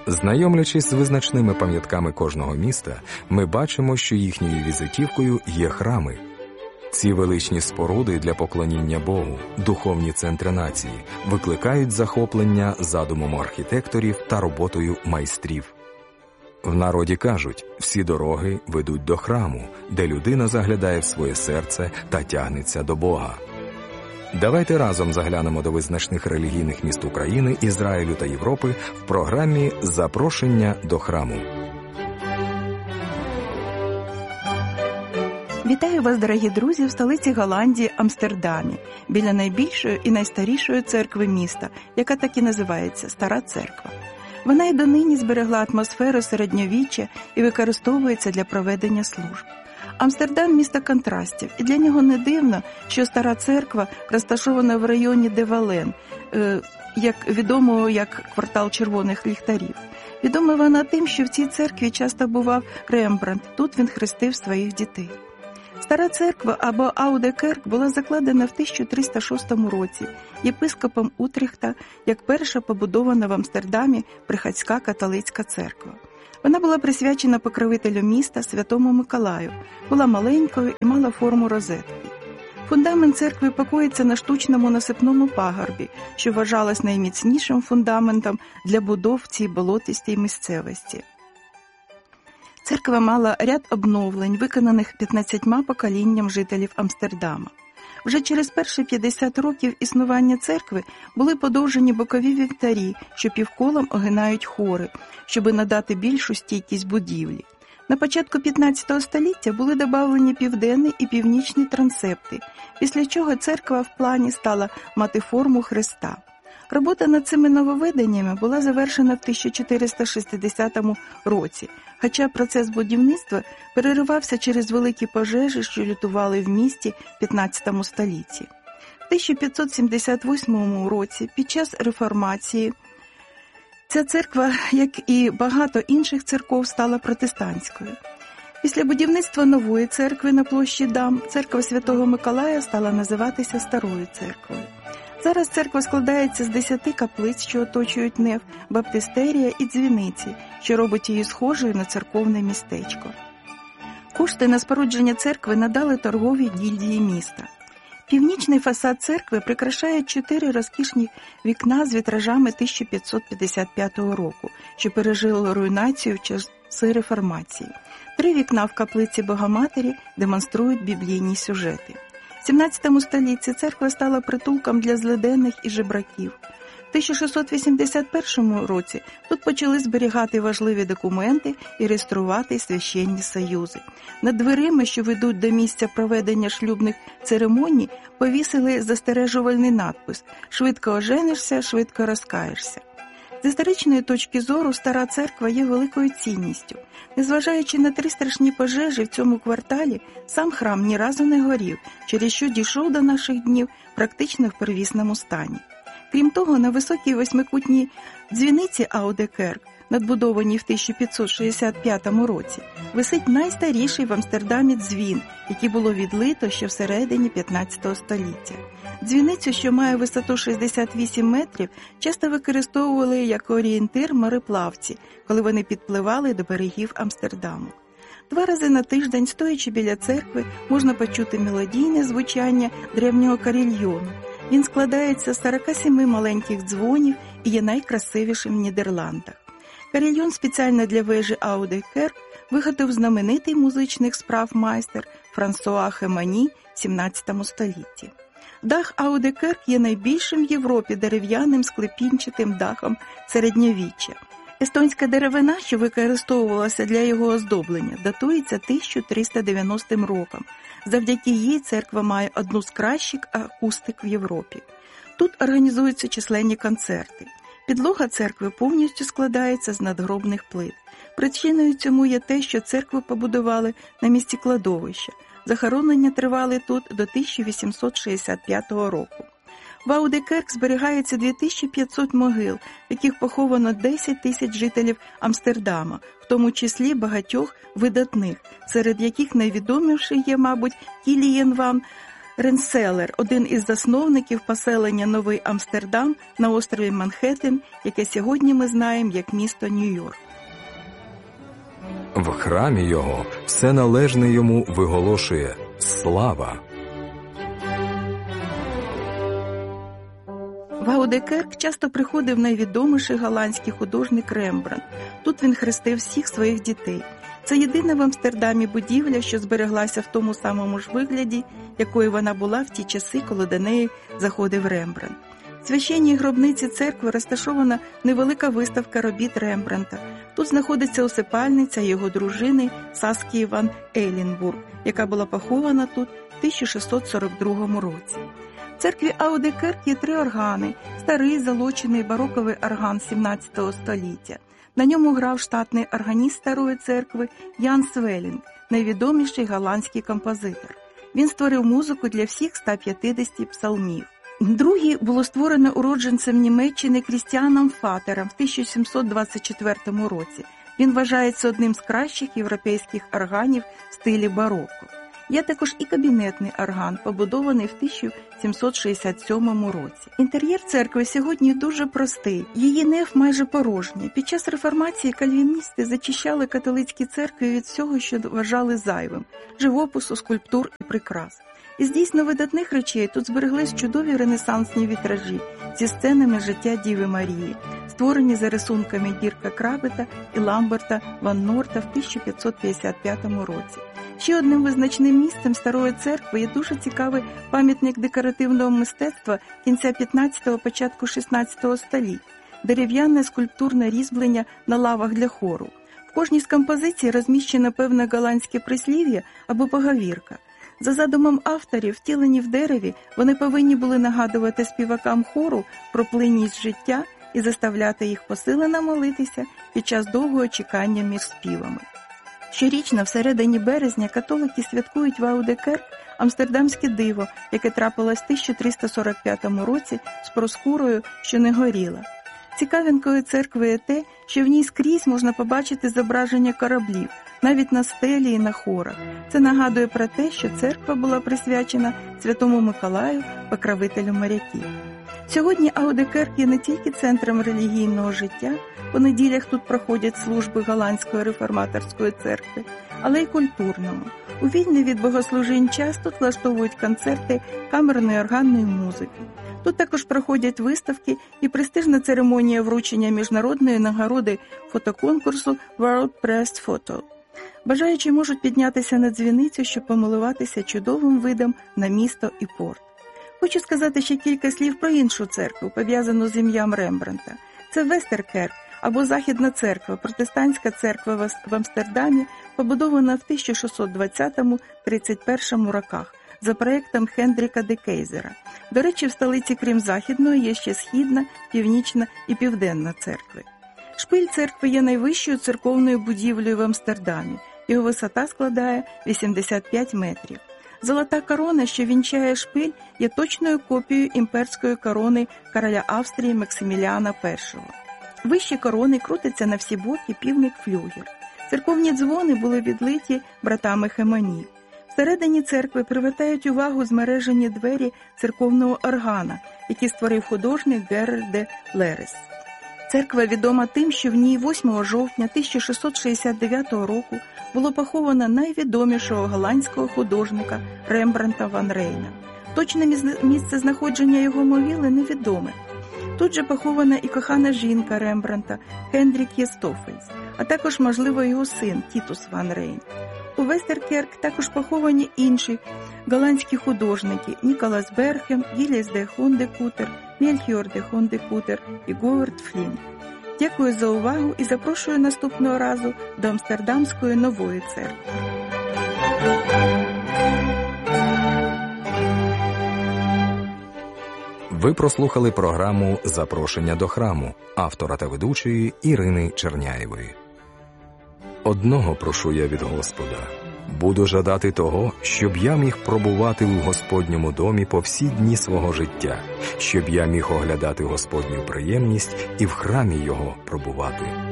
Знайомлячись з визначними пам'ятками кожного міста, ми бачимо, що їхньою візитівкою є храми. Ці величні споруди для поклоніння Богу, духовні центри нації, викликають захоплення задумом архітекторів та роботою майстрів. В народі кажуть, всі дороги ведуть до храму, де людина заглядає в своє серце та тягнеться до Бога. Давайте разом заглянемо до визначних релігійних міст України, Ізраїлю та Європи в програмі «Запрошення до храму». Вітаю вас, дорогі друзі, в столиці Голландії Амстердамі, біля найбільшої і найстарішої церкви міста, яка так і називається Стара Церква. Вона й донині зберегла атмосферу середньовіччя і використовується для проведення служб. Амстердам – місто контрастів, і для нього не дивно, що Стара Церква розташована в районі Де-Вален, відомого як квартал червоних ліхтарів. Відома вона тим, що в цій церкві часто бував Рембрандт, тут він хрестив своїх дітей. Стара церква або Ауде Керк була закладена в 1306 році єпископом Утрехта як перша побудована в Амстердамі приходська католицька церква. Вона була присвячена покровителю міста Святому Миколаю, була маленькою і мала форму розетки. Фундамент церкви покоїться на штучному насипному пагорбі, що вважалось найміцнішим фундаментом для будов в цій болотистій місцевості. Церква мала ряд обновлень, виконаних 15 поколінням жителів Амстердама. Вже через перші 50 років існування церкви були подовжені бокові вівтарі, що півколом огинають хори, щоб надати більшу стійкість будівлі. На початку 15 століття були додавлені південний і північні трансепти, після чого церква в плані стала мати форму хреста. Робота над цими нововведеннями була завершена в 1460 році, хоча процес будівництва переривався через великі пожежі, що лютували в місті в 15 столітті. В 1578 році, під час реформації, ця церква, як і багато інших церков, стала протестантською. Після будівництва нової церкви на площі Дам, церква Святого Миколая стала називатися Старою церквою. Зараз церква складається з 10 каплиць, що оточують неф, баптистерія і дзвіниці, що робить її схожою на церковне містечко. Кошти на спорудження церкви надали торгові гільдії міста. Північний фасад церкви прикрашає 4 розкішні вікна з вітражами 1555 року, що пережили руйнацію в часи реформації. 3 вікна в каплиці Богоматері демонструють біблійні сюжети. В 17 столітті церква стала притулком для злиденних і жебраків. В 1681 році тут почали зберігати важливі документи і реєструвати священні союзи. Над дверима, що ведуть до місця проведення шлюбних церемоній, повісили застережувальний надпис «Швидко оженишся, швидко розкаєшся». З історичної точки зору Стара Церква є великою цінністю. Незважаючи на 3 страшні пожежі в цьому кварталі, сам храм ні разу не горів, через що дійшов до наших днів практично в первісному стані. Крім того, на високій 8-кутній дзвіниці Ауде Керк, надбудованій в 1565 році, висить найстаріший в Амстердамі дзвін, який було відлито ще всередині 15 століття. Дзвіницю, що має висоту 68 метрів, часто використовували як орієнтир мореплавці, коли вони підпливали до берегів Амстердаму. 2 рази на тиждень, стоячи біля церкви, можна почути мелодійне звучання древнього карільйону. Він складається з 47 маленьких дзвонів і є найкрасивішим в Нідерландах. Карільйон спеціально для вежі Ауде Керк виготовив знаменитий музичних справ майстер Франсуа Хемані в 17 столітті. Дах Ауде Керк є найбільшим в Європі дерев'яним склепінчатим дахом середньовіччя. Естонська деревина, що використовувалася для його оздоблення, датується 1390 роком. Завдяки їй церква має одну з кращих акустик в Європі. Тут організуються численні концерти. Підлога церкви повністю складається з надгробних плит. Причиною цьому є те, що церкву побудували на місці кладовища. Захоронення тривали тут до 1865 року. В Ауде Керк зберігається 2500 могил, в яких поховано 10 тисяч жителів Амстердама, в тому числі багатьох видатних, серед яких найвідоміший є, мабуть, Кілієн Ван Ренселер – один із засновників поселення Новий Амстердам на острові Манхеттен, яке сьогодні ми знаємо як місто Нью-Йорк. В храмі його все належне йому виголошує «Слава». В Аудекерк часто приходив найвідоміший голландський художник Рембрандт. Тут він хрестив всіх своїх дітей. Це єдина в Амстердамі будівля, що збереглася в тому самому ж вигляді, якою вона була в ті часи, коли до неї заходив Рембрандт. В священній гробниці церкви розташована невелика виставка робіт Рембрандта. Тут знаходиться усипальниця його дружини Саскії ван Ейлінбург, яка була похована тут в 1642 році. В церкві Аудекерк є 3 органи – старий залочений бароковий орган 17 століття. На ньому грав штатний органіст старої церкви Ян Свелінг, найвідоміший голландський композитор. Він створив музику для всіх 150 псалмів. Другий було створено уродженцем Німеччини Крістіаном Фатером в 1724 році. Він вважається одним з кращих європейських органів в стилі бароко. Є також і кабінетний орган, побудований в 1767 році. Інтер'єр церкви сьогодні дуже простий, її неф майже порожній. Під час реформації кальвіністи зачищали католицькі церкви від всього, що вважали зайвим – живопису, скульптур і прикрас. Із дійсно видатних речей тут збереглись чудові ренесансні вітражі зі сценами життя Діви Марії, створені за рисунками Дірка Крабета і Ламберта ван Норта в 1555 році. Ще одним визначним місцем старої церкви є дуже цікавий пам'ятник декоративного мистецтва кінця 15-го, початку 16-го століть – дерев'яне скульптурне різьблення на лавах для хору. В кожній з композицій розміщено певне голландське прислів'я або поговірка. За задумом авторів, втілені в дереві, вони повинні були нагадувати співакам хору про плинність життя і заставляти їх посилено молитися під час довгого чекання між співами. Щорічно всередині березня католики святкують в Аудекерк амстердамське диво, яке трапилось в 1345 році з проскурою, що не горіла. Цікавинкою церкви є те, що в ній скрізь можна побачити зображення кораблів, навіть на стелі і на хорах. Це нагадує про те, що церква була присвячена Святому Миколаю, покровителю моряків. Сьогодні Аудекерк є не тільки центром релігійного життя, по неділях тут проходять служби Голландської реформаторської церкви, але й культурному. У вільний від богослужінь час тут влаштовують концерти камерної органної музики. Тут також проходять виставки і престижна церемонія вручення міжнародної нагороди фотоконкурсу World Press Photo. Бажаючі можуть піднятися на дзвіницю, щоб помилуватися чудовим видом на місто і порт. Хочу сказати ще кілька слів про іншу церкву, пов'язану з ім'ям Рембрандта. Це Вестеркерк, або Західна церква, протестантська церква в Амстердамі, побудована в 1620-31 роках за проєктом Хендріка де Кейзера. До речі, в столиці, крім Західної, є ще Східна, Північна і Південна церкви. Шпиль церкви є найвищою церковною будівлею в Амстердамі. Його висота складає 85 метрів. Золота корона, що вінчає шпиль, є точною копією імперської корони короля Австрії Максиміліана І. Вище корони крутиться на всі боки півник-флюгер. Церковні дзвони були відлиті братами Хемані. Всередині церкви привертають увагу змережені двері церковного органа, які створив художник Герард де Лерес. Церква відома тим, що в ній 8 жовтня 1669 року було поховано найвідомішого голландського художника Рембрандта ван Рейна. Точне місце знаходження його могили невідоме. Тут же похована і кохана жінка Рембрандта Хендрік Єстофельс, а також, можливо, його син Тітус ван Рейн. У Вестеркерк також поховані інші голландські художники Ніколас Берхем, Гіліс де Хондекутер, Мельхіор де Хондекутер і Говард Флін. Дякую за увагу і запрошую наступного разу до Амстердамської Нової церкви. Ви прослухали програму «Запрошення до храму» автора та ведучої Ірини Черняєвої. Одного прошу я від Господа. Буду жадати того, щоб я міг пробувати у Господньому домі по всі дні свого життя, щоб я міг оглядати Господню приємність і в храмі Його пробувати.